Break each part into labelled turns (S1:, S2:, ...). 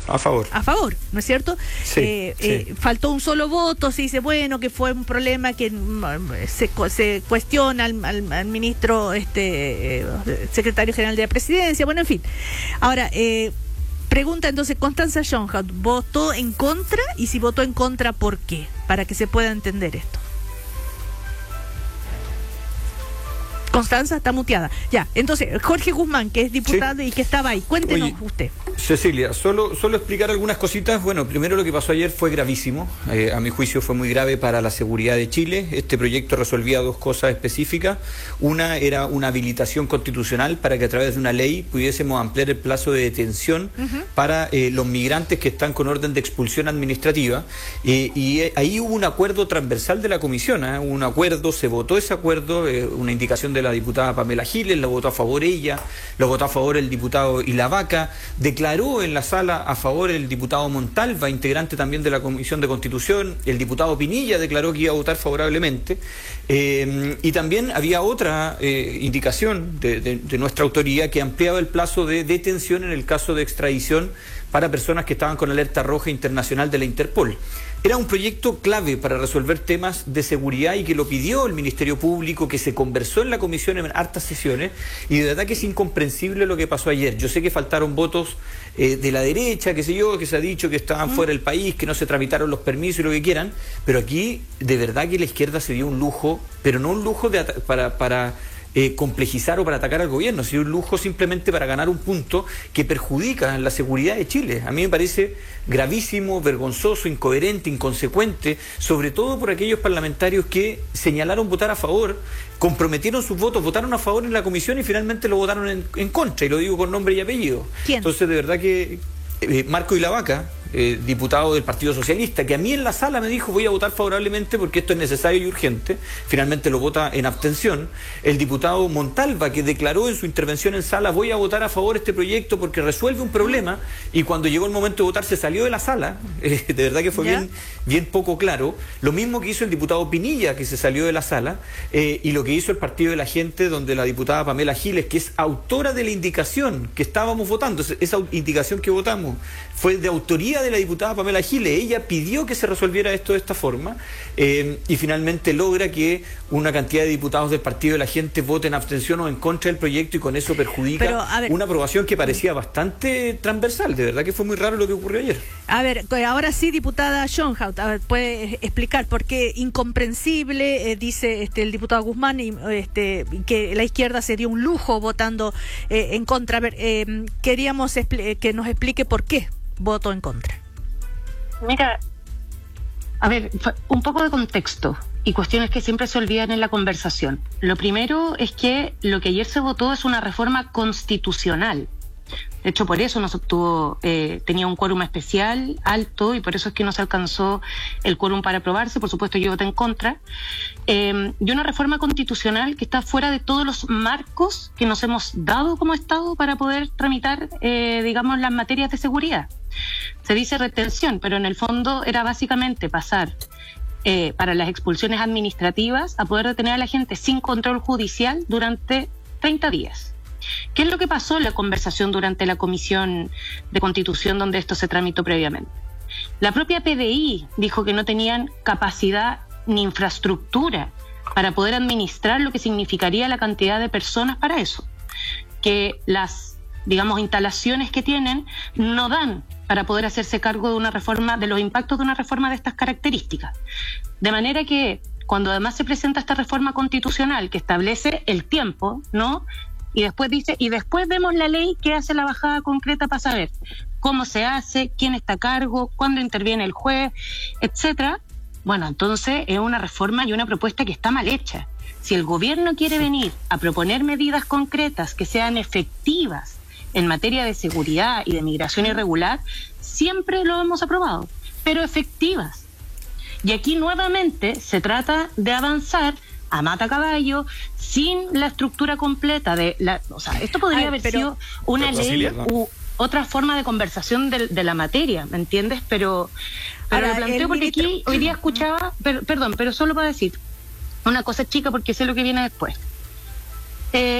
S1: A favor.
S2: A favor, ¿no es cierto?
S1: Sí, sí.
S2: Faltó un solo voto, se dice, bueno, que fue un problema que se cuestiona al ministro, secretario general de la Presidencia, bueno, en fin. Ahora, pregunta entonces, Constanza Shonhout, ¿votó en contra? Y si votó en contra, ¿por qué? Para que se pueda entender esto. Constanza está muteada. Ya, entonces, Jorge Guzmán, que es diputado y que estaba ahí, cuéntenos usted.
S1: Cecilia, solo explicar algunas cositas. Bueno, primero lo que pasó ayer fue gravísimo. A mi juicio fue muy grave para la seguridad de Chile. Este proyecto resolvía dos cosas específicas. Una era una habilitación constitucional para que a través de una ley pudiésemos ampliar el plazo de detención para los migrantes que están con orden de expulsión administrativa. Y ahí hubo un acuerdo transversal de la comisión. Hubo un acuerdo, se votó ese acuerdo, una indicación de la diputada Pamela Giles, lo votó a favor ella, lo votó a favor el diputado Ilavaca, declaró en la sala a favor el diputado Montalva, integrante también de la Comisión de Constitución, el diputado Pinilla declaró que iba a votar favorablemente, y también había otra indicación de nuestra autoría que ampliaba el plazo de detención en el caso de extradición para personas que estaban con alerta roja internacional de la Interpol. Era un proyecto clave para resolver temas de seguridad y que lo pidió el Ministerio Público, que se conversó en la comisión en hartas sesiones, y de verdad que es incomprensible lo que pasó ayer. Yo sé que faltaron votos de la derecha, qué sé yo, que se ha dicho que estaban fuera del país, que no se tramitaron los permisos y lo que quieran, pero aquí de verdad que la izquierda se dio un lujo, pero no un lujo para complejizar o para atacar al gobierno, sino un lujo simplemente para ganar un punto que perjudica la seguridad de Chile. A mí me parece gravísimo, vergonzoso, incoherente, inconsecuente, sobre todo por aquellos parlamentarios que señalaron votar a favor, comprometieron sus votos, votaron a favor en la comisión y finalmente lo votaron en contra, y lo digo con nombre y apellido.
S2: ¿Quién?
S1: Entonces, de verdad que Marco Ilavaca, diputado del Partido Socialista, que a mí en la sala me dijo voy a votar favorablemente porque esto es necesario y urgente, finalmente lo vota en abstención. El diputado Montalva, que declaró en su intervención en sala voy a votar a favor de este proyecto porque resuelve un problema, y cuando llegó el momento de votar se salió de la sala. De verdad que fue bien poco claro. Lo mismo que hizo el diputado Pinilla, que se salió de la sala, y lo que hizo el Partido de la Gente, donde la diputada Pamela Giles, que es autora de la indicación que estábamos votando, esa indicación que votamos fue de autoría de la diputada Pamela Giles. Ella pidió que se resolviera esto de esta forma, y finalmente logra que una cantidad de diputados del Partido de la Gente voten abstención o en contra del proyecto, y con eso perjudica una aprobación que parecía bastante transversal. De verdad que fue muy raro lo que ocurrió ayer.
S2: A ver, ahora sí, diputada Shonhout, ¿puede explicar por qué incomprensible, dice el diputado Guzmán, que la izquierda se dio un lujo votando en contra? A ver, queríamos que nos explique por qué voto en contra.
S3: Mira, a ver, un poco de contexto y cuestiones que siempre se olvidan en la conversación. Lo primero es que lo que ayer se votó es una reforma constitucional. De hecho, por eso no se obtuvo, tenía un quórum especial alto, y por eso es que no se alcanzó el quórum para aprobarse. Por supuesto, yo voté en contra. Y una reforma constitucional que está fuera de todos los marcos que nos hemos dado como Estado para poder tramitar, digamos, las materias de seguridad. Se dice retención, pero en el fondo era básicamente pasar para las expulsiones administrativas a poder detener a la gente sin control judicial durante 30 días. ¿Qué es lo que pasó en la conversación durante la Comisión de Constitución donde esto se tramitó previamente? La propia PDI dijo que no tenían capacidad ni infraestructura para poder administrar lo que significaría la cantidad de personas para eso, que las, digamos, instalaciones que tienen no dan para poder hacerse cargo de una reforma, de los impactos de una reforma de estas características. De manera que cuando además se presenta esta reforma constitucional que establece el tiempo, ¿no?, y después dice, y después vemos la ley que hace la bajada concreta para saber cómo se hace, quién está a cargo, cuándo interviene el juez, etcétera. Bueno, entonces es una reforma y una propuesta que está mal hecha. Si el gobierno quiere venir a proponer medidas concretas que sean efectivas en materia de seguridad y de migración irregular, siempre lo hemos aprobado, pero efectivas. Y aquí nuevamente se trata de avanzar a mata caballo, sin la estructura completa de la, o sea, esto podría haber sido una ley u otra forma de conversación de la materia, ¿me entiendes? Pero ahora, lo planteo porque aquí hoy día escuchaba, pero solo para decir una cosa chica porque sé lo que viene después.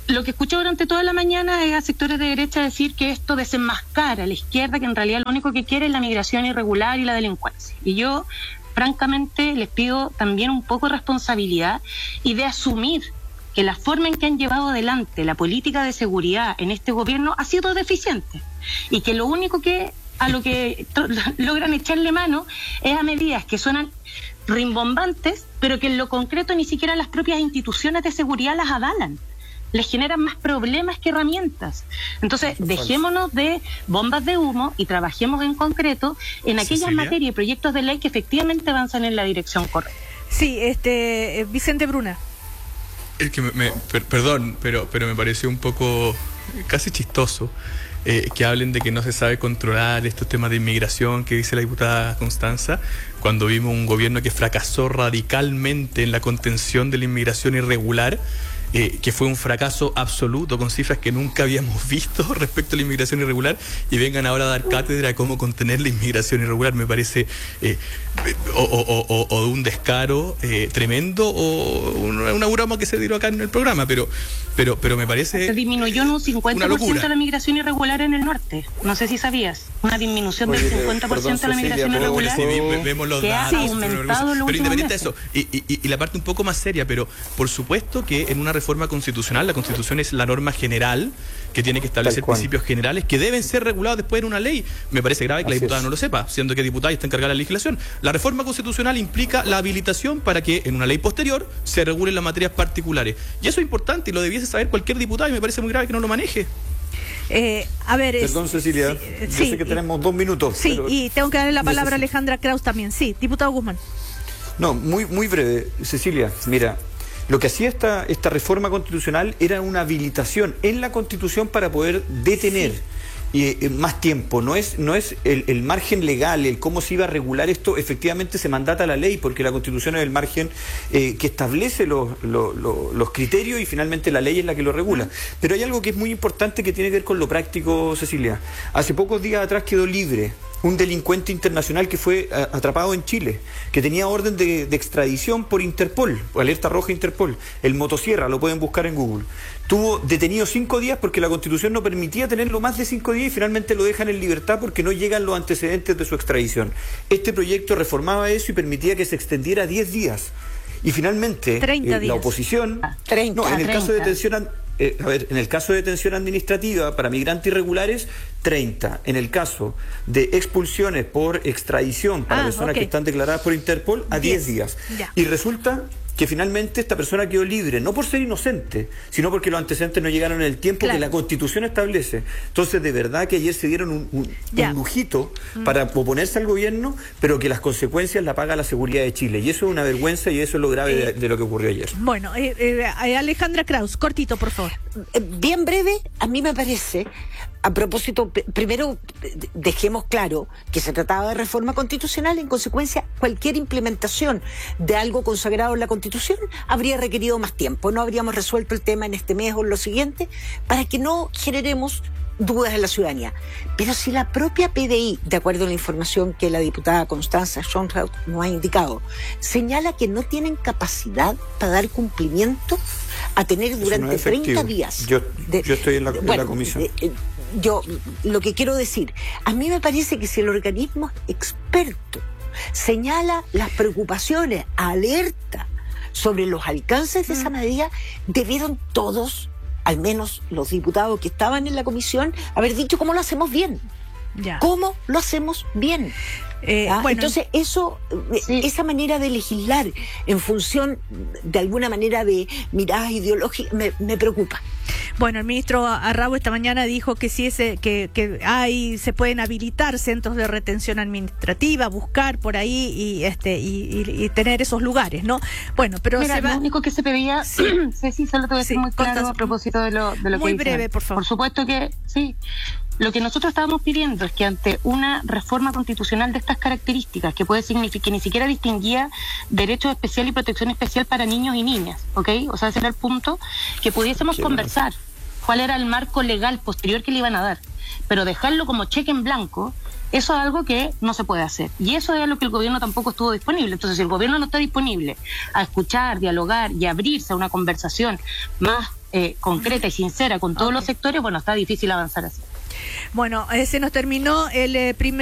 S3: lo que escucho durante toda la mañana es a sectores de derecha decir que esto desenmascara a la izquierda, que en realidad lo único que quiere es la migración irregular y la delincuencia. Y yo, francamente, les pido también un poco de responsabilidad y de asumir que la forma en que han llevado adelante la política de seguridad en este gobierno ha sido deficiente. Y que lo único que a lo que logran echarle mano es a medidas que suenan rimbombantes, pero que en lo concreto ni siquiera las propias instituciones de seguridad las avalan. Les generan más problemas que herramientas. Entonces, dejémonos de bombas de humo y trabajemos en concreto en aquellas materias y proyectos de ley que efectivamente avanzan en la dirección correcta.
S2: Sí, Vicente Bruna.
S4: El que perdón, pero me pareció un poco casi chistoso que hablen de que no se sabe controlar estos temas de inmigración que dice la diputada Constanza, cuando vimos un gobierno que fracasó radicalmente en la contención de la inmigración irregular, que fue un fracaso absoluto, con cifras que nunca habíamos visto respecto a la inmigración irregular, y vengan ahora a dar cátedra de cómo contener la inmigración irregular. Me parece o de un descaro tremendo, o una broma que se tiró acá en el programa, pero me parece...
S3: Se disminuyó en un 50% la migración irregular en el norte. No sé si sabías. Una disminución del 50% de la migración irregular.
S4: Sí, vemos los datos,
S3: ha aumentado
S4: pero independiente de eso, y la parte un poco más seria, pero por supuesto que en una reforma constitucional, la Constitución es la norma general que tiene que establecer principios generales que deben ser regulados después en una ley. Me parece grave que la diputada no lo sepa, siendo que diputada está encargada de la legislación. La reforma constitucional implica la habilitación para que en una ley posterior se regulen las materias particulares. Y eso es importante y lo debiese saber cualquier diputado, y me parece muy grave que no lo maneje.
S1: Perdón, Cecilia, yo sé que tenemos 2 minutos.
S2: Sí, y tengo que darle la palabra a Alejandra Kraus también. Sí, diputado Guzmán.
S1: No, muy breve, Cecilia. Mira, lo que hacía esta reforma constitucional era una habilitación en la Constitución para poder detener más tiempo. No es el margen legal, el cómo se iba a regular esto, efectivamente se mandata la ley, porque la Constitución es el margen que establece los criterios, y finalmente la ley es la que lo regula. Pero hay algo que es muy importante que tiene que ver con lo práctico, Cecilia. Hace pocos días atrás quedó libre un delincuente internacional que fue atrapado en Chile, que tenía orden de extradición por Interpol, alerta roja Interpol, el Motosierra, lo pueden buscar en Google. Tuvo detenido 5 días porque la Constitución no permitía tenerlo más de 5 días, y finalmente lo dejan en libertad porque no llegan los antecedentes de su extradición. Este proyecto reformaba eso y permitía que se extendiera a 10 días. Y finalmente, la oposición...
S3: 30,
S1: no, en el caso de detención... en el caso de detención administrativa para migrantes irregulares, 30. En el caso de expulsiones por extradición para personas que están declaradas por Interpol, a 10 días. Ya. Y resulta que finalmente esta persona quedó libre, no por ser inocente, sino porque los antecedentes no llegaron en el tiempo que la Constitución establece. Entonces, de verdad que ayer se dieron un lujito para oponerse al gobierno, pero que las consecuencias la paga la seguridad de Chile. Y eso es una vergüenza, y eso es lo grave de lo que ocurrió ayer.
S2: Bueno, Alejandra Kraus, cortito, por favor.
S5: Bien breve, a mí me parece... A propósito, primero dejemos claro que se trataba de reforma constitucional. En consecuencia, cualquier implementación de algo consagrado en la Constitución habría requerido más tiempo. No habríamos resuelto el tema en este mes o en lo siguiente, para que no generemos dudas en la ciudadanía. Pero si la propia PDI, de acuerdo a la información que la diputada Constanza Schoenraut nos ha indicado, señala que no tienen capacidad para dar cumplimiento a tener durante 30 días...
S1: Yo estoy en la comisión.
S5: Yo lo que quiero decir, a mí me parece que si el organismo experto señala las preocupaciones, alerta sobre los alcances de esa medida, debieron todos, al menos los diputados que estaban en la comisión, haber dicho cómo lo hacemos bien. ¿Cómo lo hacemos bien? Entonces esa manera de legislar en función de alguna manera de miradas ideológicas me preocupa.
S2: Bueno, el ministro Arrau esta mañana dijo que sí se pueden habilitar centros de retención administrativa, buscar por ahí y tener esos lugares, ¿no? Bueno, pero
S3: mira, lo único que se pedía, Ceci, solo te voy a decir muy claro a propósito de lo que
S2: muy breve, por favor.
S3: Por supuesto que sí. Lo que nosotros estábamos pidiendo es que ante una reforma constitucional de estas características, que puede significar que ni siquiera distinguía derechos especiales y protección especial para niños y niñas, ¿ok? O sea, ese era el punto, que pudiésemos conversar cuál era el marco legal posterior que le iban a dar, pero dejarlo como cheque en blanco, eso es algo que no se puede hacer. Y eso es lo que el gobierno tampoco estuvo disponible. Entonces, si el gobierno no está disponible a escuchar, dialogar y abrirse a una conversación más concreta y sincera con todos los sectores, bueno, está difícil avanzar así.
S2: Bueno, se nos terminó el primer